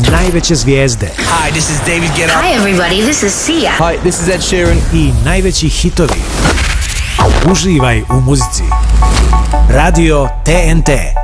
Najveće zvijezde. Hi, this is David Guetta. Hi everybody, this is Sia. Hi, this is Ed Sheeran. I najveći hitovi. Uživaj u muzici. Radio TNT.